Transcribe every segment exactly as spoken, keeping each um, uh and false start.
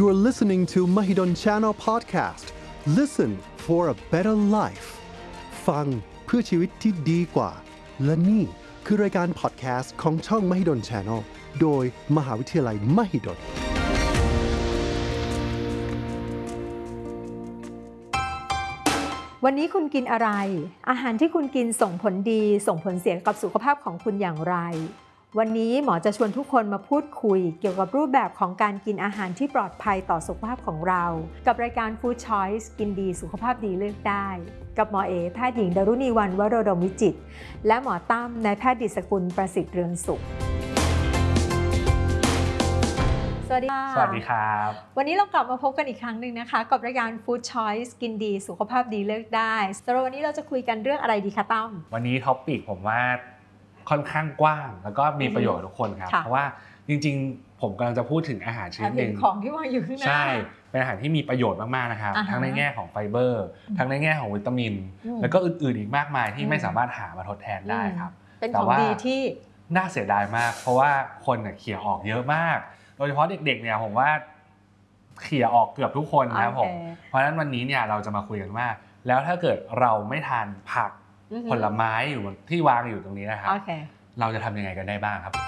You're listening to Mahidol Channel Podcast. Listen for a better life. ฟังเพื่อชีวิตที่ดีกว่าและนี่คือรายการพอดแคสต์ของช่อง Mahidol Channel โดยมหาวิทยาลัย Mahidol วันนี้คุณกินอะไรอาหารที่คุณกินส่งผลดีส่งผลเสียกับสุขภาพของคุณอย่างไรวันนี้หมอจะชวนทุกคนมาพูดคุยเกี่ยวกับรูปแบบของการกินอาหารที่ปลอดภัยต่อสุขภาพของเรากับรายการ Food Choice กินดีสุขภาพดีเลือกได้กับหมอเอแพทย์หญิงดรุณีวรรณวโรดมวิจิตรและหมอตั้มนายแพทย์ดิษกุลประสิทธิ์เรืองสุขสวัสดีค่ะสวัสดีครับวันนี้เรากลับมาพบกันอีกครั้งหนึ่งนะคะกับรายการ Food Choice กินดีสุขภาพดีเลือกได้สำหรับวันนี้เราจะคุยกันเรื่องอะไรดีคะตั้มวันนี้ท็อปปิกผมว่าค่อนข้างกว้างแล้วก็มีประโยชน์ทุกคนครับเพราะว่าจริงๆผมกำลังจะพูดถึงอาหารชนิดหนึ่งของที่วางอยู่ข้างหน้าใช่เป็นอาหารที่มีประโยชน์มากๆนะครับทั้งในแง่ของไฟเบอร์ทั้งในแง่ของวิตามินแล้วก็อื่นๆอีกมากมายที่ไม่สามารถหามาทดแทนได้ครับเป็นของดีที่น่าเสียดายมากเพราะว่าคนเนี่ยเขี่ยออกเยอะมากโดยเฉพาะเด็กๆเนี่ยผมว่าเขี่ยออกเกือบทุกคนนะครับผมเพราะฉะนั้นวันนี้เนี่ยเราจะมาคุยกันว่าแล้วถ้าเกิดเราไม่ทานผักผลไม้อยู่ที่วางอยู่ตรงนี้นะครับเราจะทำยังไงกันได้บ้างครับ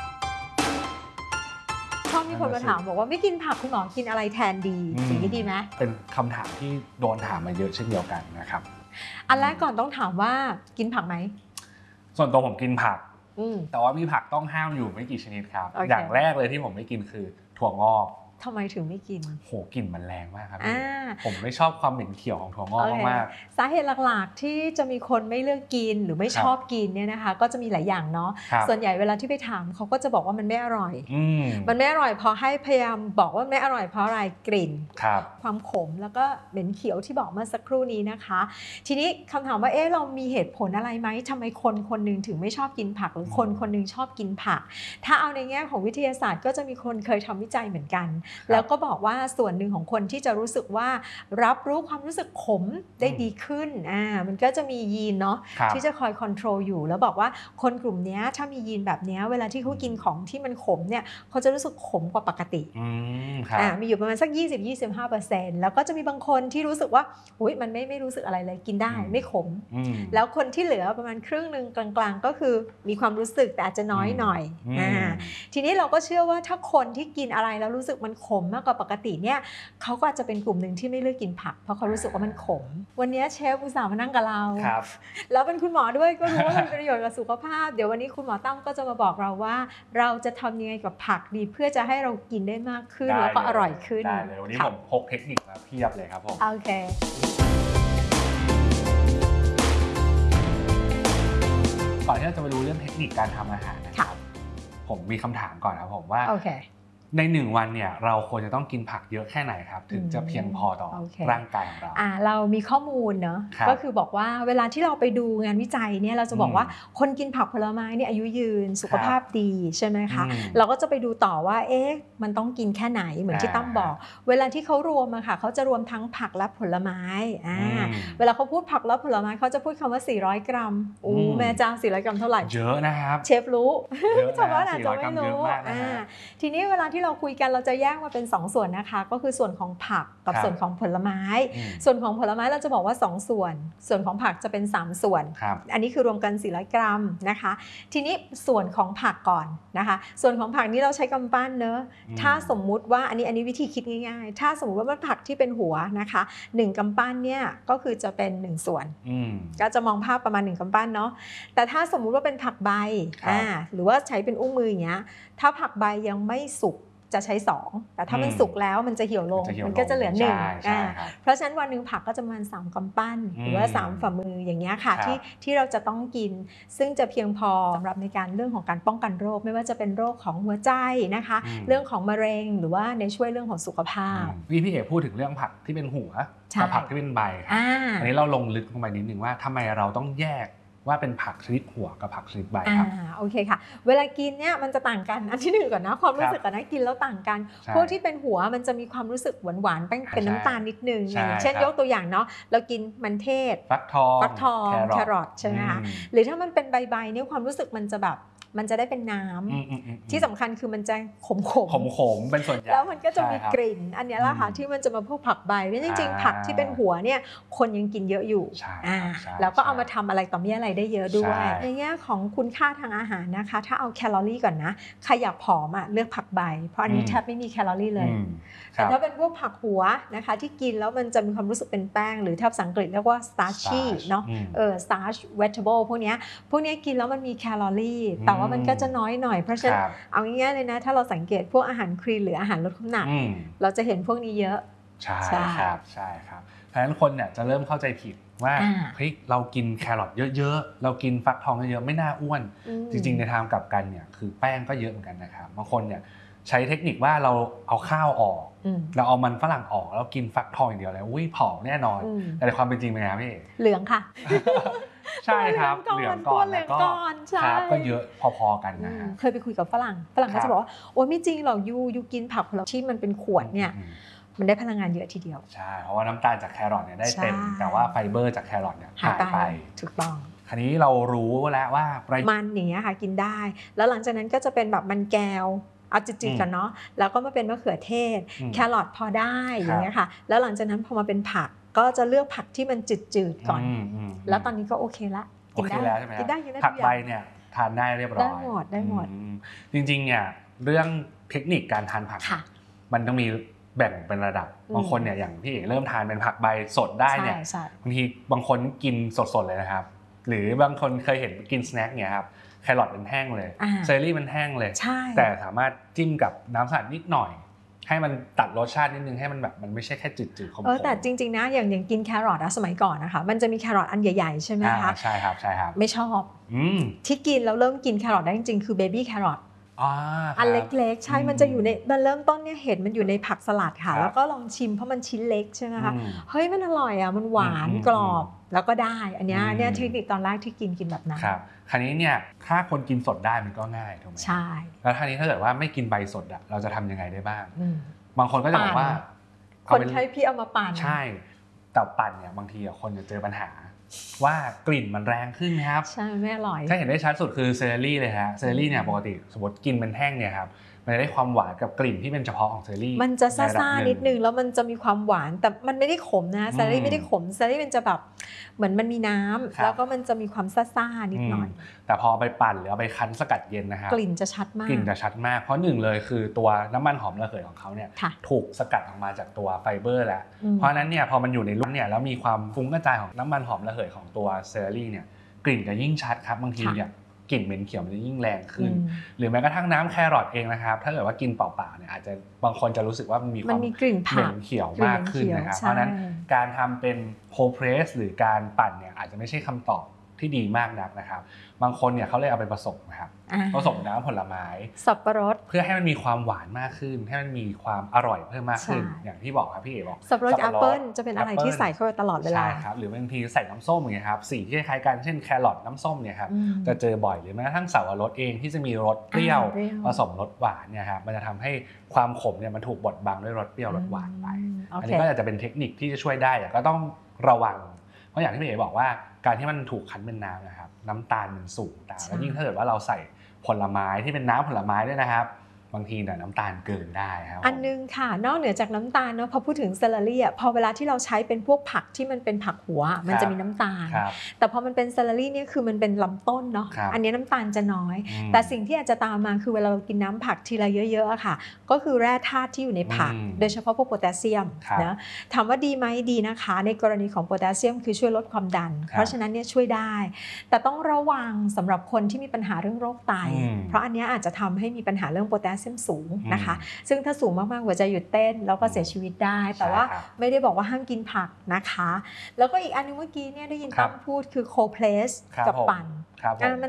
ชอบมีคนมาถามบอกว่าไม่กินผักคุณหมอกินอะไรแทนดีสิ่งนี้ดีไหมเป็นคำถามที่โดนถามมาเยอะเช่นเดียวกันนะครับอันแรกก่อนต้องถามว่ากินผักไหมส่วนตัวผมกินผักแต่ว่ามีผักต้องห้ามอยู่ไม่กี่ชนิดครับ okay. อย่างแรกเลยที่ผมไม่กินคือถั่วงอกทำไมถึงไม่กินโหกลิ่นมันแรงมากครับผมไม่ชอบความเหม็นเขียวของถั่วงอก okay. มากสาเหตุหลักๆที่จะมีคนไม่เลือกกินหรือไม่ชอบกินเนี่ยนะคะก็จะมีหลายอย่างเนาะส่วนใหญ่เวลาที่ไปถามเขาก็จะบอกว่ามันไม่อร่อยมันไม่อร่อยพอให้พยายามบอกว่าไม่อร่อยเพราะอะไรกลิ่นความขมแล้วก็เหม็นเขียวที่บอกเมื่อสักครู่นี้นะคะทีนี้คำถามว่าเอ๊ะเรามีเหตุผลอะไรไหมทำไมคนคนนึงถึงไม่ชอบกินผักหรือคนคนนึงชอบกินผักถ้าเอาในแง่ของวิทยาศาสตร์ก็จะมีคนเคยทำวิจัยเหมือนกันแล้วก็บอกว่าส่วนหนึ่งของคนที่จะรู้สึกว่ารับรู้ความรู้สึกขมได้ดีขึ้นอ่ามันก็จะมียีนเนาะที่จะคอยคอนโทรลอยู่แล้วบอกว่าคนกลุ่มนี้ถ้ามียีนแบบนี้เวลาที่เขากินของที่มันขมเนี่ยเขาจะรู้สึกขมกว่าปกติอ่ามีอยู่ประมาณสัก ยี่สิบถึงยี่สิบห้าเปอร์เซ็นต์ แล้วก็จะมีบางคนที่รู้สึกว่าอุ๊ยมันไม่ไม่รู้สึกอะไรเลยกินได้ไม่ขมแล้วคนที่เหลือประมาณครึ่งนึงกลางๆก็คือมีความรู้สึกแต่อาจจะน้อยหน่อยอ่าทีนี้เราก็เชื่อว่าถ้าคนที่กินอะไรแล้วรู้สึกมันขมมากกว่าปกติเนี่ยเขาก็อาจจะเป็นกลุ่มหนึ่งที่ไม่เลือกกินผักเพราะเขารู้สึกว่ามันขมวันนี้เชฟอุตส่าห์มานั่งกับเราแล้วเป็นคุณหมอด้วยก็รู้ว่ามันเป็นประโยชน์กับสุขภาพเดี๋ยววันนี้คุณหมอตั้มก็จะมาบอกเราว่าเราจะทำยังไงกับผักดีเพื่อจะให้เรากินได้มากขึ้นแล้วก็อร่อยขึ้นได้เลยวันนี้ผมพกเทคนิคมาเพียบเลยครับผมโอเคก่อนที่เราจะไปดูเรื่องเทคนิคการทำอาหารนะครับผมมีคำถามก่อนครับผมว่าในหนึ่งวันเนี่ยเราควรจะต้องกินผักเยอะแค่ไหนครับถึงจะเพียงพอต่อ okay. ร่างกายของเราอ่าเรามีข้อมูลเนาะก็คือบอกว่าเวลาที่เราไปดูงานวิจัยเนี่ยเราจะบอกว่าคนกินผักผลไม้เนี่ยอายุยืนสุขภาพดีใช่ไหมคะเราก็จะไปดูต่อว่าเอ๊ะมันต้องกินแค่ไหนเหมือนที่ตั้มบอกเวลาที่เขารวมอะค่ะเขาจะรวมทั้งผักและผลไม้อ่าเวลาเขาพูดผักและผลไม้เขาจะพูดคำว่าสี่ร้อยกรัมโอ้แม่จ้าสี่ร้อยกรัมเท่าไหร่เยอะนะครับเชฟรู้ชาวบ้านอาจจะไม่รู้อ่าทีนี้เวลาที่เราคุยกันเราจะแยกมาเป็นสองส่วนนะคะก็คือส่วนของผักกับส่วนของผลไม้ส่วนของผลไม้เราจะบอกว่าสองส่วนส่วนของผักจะเป็นสามส่วนอันนี้คือรวมกันสี่ร้อยกรัมนะคะทีนี้ส่วนของผักก่อนนะคะส่วนของผักนี้เราใช้กำปั้นเนอะถ้าสมมุติว่าอันนี้อันนี้วิธีคิดง่ายๆถ้าสมมุติว่ามันผักที่เป็นหัวนะคะหนึ่งกำปั้นเนี่ยก็คือจะเป็นหนึ่งส่วนก็จะมองภาพประมาณหนึ่งกำปั้นเนาะแต่ถ้าสมมุติว่าเป็นผักใบอ่าหรือว่าใช้เป็นอุ้งมืออย่างเงี้ยถ้าผักใบยังไม่สุกจะใช้สองแต่ถ้ามันสุกแล้วมันจะเหี่ยวลงมันก็จะเหลือหนึ่งเพราะฉะนั้นวันนึงผักก็จะประมาณสามกำปั้นหรือว่าสามฝ่ามืออย่างเงี้ยค่ะที่ที่เราจะต้องกินซึ่งจะเพียงพอสำหรับในการเรื่องของการป้องกันโรคไม่ว่าจะเป็นโรคของหัวใจนะคะเรื่องของมะเร็งหรือว่าในช่วยเรื่องของสุขภาพพี่พี่เอกพูดถึงเรื่องผักที่เป็นหัวกับผักที่เป็นใบอันนี้เราลงลึกลงไปนิดนึงว่าทำไมเราต้องแยกว่าเป็นผักชนิดหัวกับผักชนิดใบครับอ่าโอเคค่ะเวลากินเนี่ยมันจะต่างกันอันที่หนึ่งก่อนนะความรู้สึกก่อนนะกินแล้วต่างกันพวกที่เป็นหัวมันจะมีความรู้สึกหวานๆเป็นน้ำตาลนิดนึงอย่างเช่นยกตัวอย่างเนาะเรากินมันเทศฟักทองฟักทองแครอทใช่ไหมคะหรือถ้ามันเป็นใบๆเนี่ยความรู้สึกมันจะแบบมันจะได้เป็นน้ำที่สำคัญคือมันจะขมขมขมขมเป็นส่วนใหญ่แล้วมันก็จะมีกลิ่นอันนี้แหละค่ะที่มันจะมาพวกผักใบเพราะจริงๆผักที่เป็นหัวเนี่ยคนยังกินเยอะอยู่แล้วก็เอามาทำอะไรต่อมีอะไรได้เยอะด้วยในแง่ของคุณค่าทางอาหารนะคะถ้าเอาแคลอรี่ก่อนนะใครอยากผอมอ่ะเลือกผักใบเพราะอันนี้แทบไม่มีแคลอรี่เลยแต่ถ้าเป็นพวกผักหัวนะคะที่กินแล้วมันจะมีความรู้สึกเป็นแป้งหรือถ้าภาษาอังกฤษเรียกว่า starchy เนาะเออ starch vegetable พวกนี้พวกนี้กินแล้วมันมีแคลอรี่แต่ว่ามันก็จะน้อยหน่อยเพราะฉะนั้นเอาง่ายๆเลยนะถ้าเราสังเกตพวกอาหารคลีนหรืออาหารลดน้ำหนักเราจะเห็นพวกนี้เยอะใช่ครับใช่ครับเพราะฉะนั้นคนเนี่ยจะเริ่มเข้าใจผิดว่าเฮ้ยเรากินแครอทเยอะๆเรากินฟักทองเยอะๆไม่น่าอ้วนจริงๆในทางกลับกันเนี่ยคือแป้งก็เยอะเหมือนกันนะครับบางคนเนี่ยใช้เทคนิคว่าเราเอาข้าวออกเราเอามันฝรั่งออกแล้วกินฟักทองอย่างเดียวแล้วอุ้ยผอมแน่นอนแต่ในความเป็นจริงเป็นไงครับพี่เหลืองค่ะใช่ครับเหลืองก่อนแล้วก็ครับก็เยอะพอๆกันนะฮะเคยไปคุยกับฝรั่งฝรั่งก็จะบอกว่าโอ๊ยไม่จริงหรอกยูยูกินผักผลไม้ที่มันเป็นขวดเนี่ยมันได้พลังงานเยอะทีเดียวใช่เพราะว่าน้ำตาลจากแครอทเนี่ยได้เต็มแต่ว่าไฟเบอร์จากแครอทเนี่ยหายไปถูกต้องคราวนี้เรารู้แล้วว่ามันอย่างเงี้ยค่ะกินได้แล้วหลังจากนั้นก็จะเป็นแบบมันแก้วเอาจืดๆกันเนาะแล้วก็มาเป็นมะเขือเทศแครอทพอได้อย่างเงี้ยค่ะแล้วหลังจากนั้นพอมาเป็นผักก็จะเลือกผักที่มันจืดๆก่อนแล้วตอนนี้ก็โอเคละกินได้กินได้ผักใบเนี่ยทานได้เรียบร้อยได้หมดได้หมดจริงๆเนี่ยเรื่องเทคนิคการทานผักมันต้องมีแบ่งเป็นระดับบางคนเนี่ยอย่างพี่เอกเริ่มทานเป็นผักใบสดได้เนี่ยบางทีบางคนกินสดๆเลยนะครับหรือบางคนเคยเห็นกินสแน็คเนี่ยครับแครอทเป็นแห้งเลยเซอร์รี่มันแห้งเลยแต่สามารถจิ้มกับน้ำสลัดนิดหน่อยให้มันตัดรสชาตินิดนึงให้มันแบบมันไม่ใช่แค่จืดๆขมๆเออแต่จริงๆนะอย่างอย่างกินแครอทอะสมัยก่อนนะคะมันจะมีแครอทอันใหญ่ๆใช่ไหมคะใช่ครับใช่ครับไม่ชอบที่กินแล้วเริ่มกินแครอทได้จริงๆคือเบบี้แครอทอันเล็กๆใช่มันจะอยู่ในมันเริ่มต้นเนี่ยเห็นมันอยู่ในผักสลัดค่ะแล้วก็ลองชิมเพราะมันชิ้นเล็กใช่ไหมคะเฮ้ยมันอร่อยอ่ะมันหวานกรอบแล้วก็ได้อันนี้เนี่ยเทคนิคตอนแรกที่กินกินแบบนั้นครับคราวนี้เนี่ยถ้าคนกินสดได้มันก็ง่ายถูกไหมใช่แล้วทีนี้ถ้าเกิดว่าไม่กินใบสดอ่ะเราจะทำยังไงได้บ้างบางคนก็จะบอกว่าคนใช้พี่เอามาปั่นใช่แต่ปั่นเนี่ยบางทีคนจะเจอปัญหาว่ากลิ่นมันแรงขึ้นครับใช่ไม่อร่อยถ้าเห็นได้ชัดสุดคือเซอร์รี่เลยฮะเซอร์รี่เนี่ยปกติสมมติกินเป็นแห้งเนี่ยครับมันจะได้ความหวานกับกลิ่นที่เป็นเฉพาะของเซอร์รี่มันจะซ่าๆนิดนึงแล้วมันจะมีความหวานแต่มันไม่ได้ขมนะเซอร์รี่ไม่ได้ขมเซอร์รี่มันจะแบบเหมือนมันมีน้ำแล้วก็มันจะมีความซ่าๆนิดหน่อยแต่พอไปปั่นหรือเอาไปคั้นสกัดเย็นนะครับกลิ่นจะชัดมากกลิ่นจะชัดมากเพราะหนึ่งเลยคือตัวน้ำมันหอมระเหยของเขาเนี่ยถูกสกัดออกมาจากตัวไฟเบอร์แล้วเพราะนั้นเนี่ยพอมันอยู่ในลูกเนี่ยแล้วมีความฟุ้งกระจายของน้ำมันหอมระเหยของตัวเซอร์รี่เนี่ยกลิ่นจะยิ่งชัดครับบางทีเนี่ยกลิ่นเหม็นเขียวมันจะยิ่งแรงขึ้นหรือแม้กระทั่งน้ำแครอทเองนะครับถ้าเกิดว่ากินเปล่าๆเนี่ยอาจจะบางคนจะรู้สึกว่ามันมีความกลิ่นเหม็นเขียวมากขึ้นนะครับเพราะนั้นการทำเป็นโคเพรสหรือการปั่นเนี่ยอาจจะไม่ใช่คำตอบที่ดีมากนักนะครับบางคนเนี่ยเขาเลยเอาไปผสมนะครับผสมน้ำผลไม้สับปะรดเพื่อให้มันมีความหวานมากขึ้นให้มันมีความอร่อยเพิ่มมากขึ้นอย่างที่บอกครับพี่เอ๋บอกสับปะรดแอปเปิ้ลจะเป็นอะไรที่ใส่เข้าไปตลอดเวลาใช่ครับหรือบางทีใส่น้ำส้มอย่างเงี้ยครับสีที่คล้ายกันเช่นแครอทน้ำส้มเนี่ยครับจะเจอบ่อยหรือแม้กระทั่งสับปะรดเองที่จะมีรสเปรี้ยวผสมรสหวานเนี่ยครับมันจะทำให้ความขมเนี่ยมันถูกบดบังด้วยรสเปรี้ยวรสหวานไปอันนี้ก็อาจจะเป็นเทคนิคที่จะช่วยได้แต่ก็ต้องระวังเพราะอย่างที่พี่เอ๋บอกว่าการที่มันถูกคั้นเป็นน้ำนะครับน้ำตาลมันสูงตามแล้วยิ่งถ้าเกิดว่าเราใส่ผลไม้ที่เป็นน้ำผลไม้ด้วยนะครับบางทีเนี่ยน้ำตาลเกินได้ครับอันนึงค่ะนอกเหนือจากน้ำตาลเนาะพอพูดถึงเซเลอรี่อ่ะพอเวลาที่เราใช้เป็นพวกผักที่มันเป็นผักหัวมันจะมีน้ำตาลแต่พอมันเป็นเซเลอรี่เนี่ยคือมันเป็นลำต้นเนาะอันนี้น้ำตาลจะน้อยแต่สิ่งที่อาจจะตามมาคือเวลาเรากินน้ำผักทีละเยอะๆอะค่ะก็คือแร่ธาตุที่อยู่ในผักโดยเฉพาะพวกโพแทสเซียมนะถามว่าดีไหมดีนะคะในกรณีของโพแทสเซียมคือช่วยลดความดันเพราะฉะนั้นเนี่ยช่วยได้แต่ต้องระวังสำหรับคนที่มีปัญหาเรื่องโรคไตเพราะอันนี้อาจจะทำให้มีปัญหาเรื่องโพแทสเซียมสูงนะคะซึ่งถ้าสูงมากๆหัวใจหยุดเต้นแล้วก็เสียชีวิตได้แต่ว่าไม่ได้บอกว่าห้ามกินผักนะคะแล้วก็อีกอันนึงเมื่อกี้เนี่ยได้ยินตั้มพูดคือโคเพรสกับปั่น